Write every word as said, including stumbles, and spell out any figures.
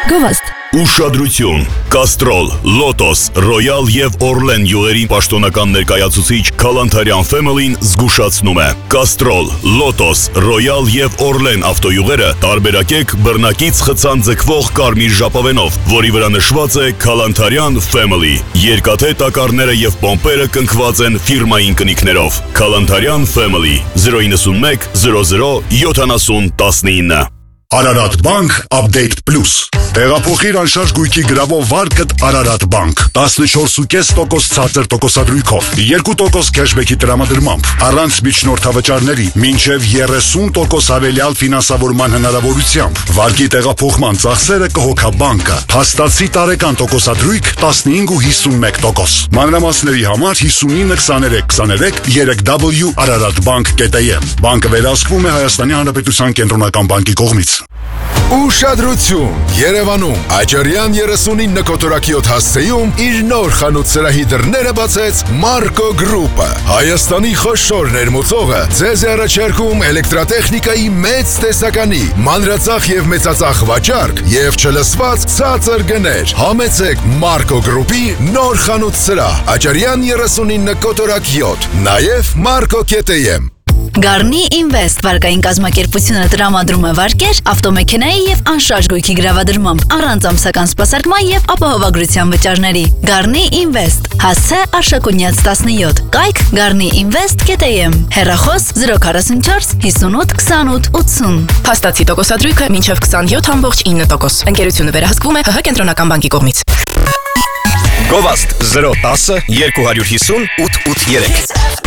Գովաստ Ուշադրություն, Կաստրոլ, Լոտոս, Ռոյալ և Օրլեն յուղերի պաշտոնական ներկայացուցիչ Քալանթարյան Family-ն զգուշացնում է. Կաստրոլ, Լոտոս, Ռոյալ և Օրլեն ավտոյուղերը տարբերակեք բռնակից խցան ձգվող կարմիր ժապավենով, որի վրա նշված է Քալանթարյան Family։ Երկաթե տակառները և պոմպերը կնքված են ֆիրմային կնիքներով։ Քալանթարյան Family zero nine one zero zero seven zero one nine Ararat Bank Update Plus Տեղափոխիր անշարժ գույքի գրավող վարկդ Ararat Bank տասնչորս կόμμα պինգ տոկոս ցածր տոկոսադրույքով երկու տոկոս քեշբեքի տրամադրմամբ առանց միջնորդավճարների մինչև երեսուն տոկոս հավելյալ ֆինանսավորման հնարավորությամբ վարկի տեղափոխման ծախսերը կհոգա բանկը փաստացի տարեկան տոկոսադրույք տասնհինգ ու հիսունմեկ տոկոս մանրամասների համար հիսունինը քսաներեք քսաներեք երեք w ararat bank dot am Բանկը վերահսկվում է Հայաստանի Հանրապետության կենտրոնական բանկի կողմից Ուշադրություն! Երևանում Աճարյան երեսունինը կոտորակիոտ հասցեում իր նոր խանութ սրահի դռները բացեց Մարկո գրուպը։ Հայաստանի խոշոր ներմուծողը ձեզ է առաջարկում էլեկտրատեխնիկայի մեծ տեսականի, մանրածախ և մեծածախ վաճառք և չլսված ցածր գներ։ Համեցեք Մարկո գրուպի նոր խանութ սրահ Աճարյան երեսունինը կոտորակիոտ, նաև Մարկո dot am Garni Invest վարկային կազմակերպությունը տրամադրում է վարկեր ավտոմեքենայի և անշարժ գույքի գրավադրմամբ առանց ամսական սպասարկման և ապահովագրության վճարների։ Garni Invest հասցե Արշակունյաց տասնյոթ կայք garni invest dot am հեռախոս zero four four fifty-eight twenty-eight eighty Փաստացի տոկոսադրույքը մինչև քսանյոթ կόμμα նոց տոկոս։ Ընկերությունը վերահսկվում է ՀՀ կենտրոնական բանկի կողմից։ Գովաստ zero one zero two five zero eight eight three